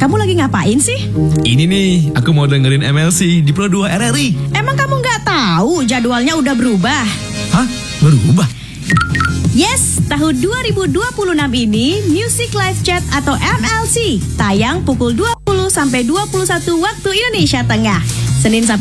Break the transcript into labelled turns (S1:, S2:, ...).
S1: kamu lagi ngapain sih?
S2: Ini nih, aku mau dengerin MLC di Pro 2 RRI.
S1: Emang kamu nggak tahu jadwalnya udah berubah?
S2: Hah? Berubah?
S1: Yes, tahun 2026 ini Music Live Chat atau MLC tayang pukul 20 sampai 21 waktu Indonesia Tengah. Senin sampai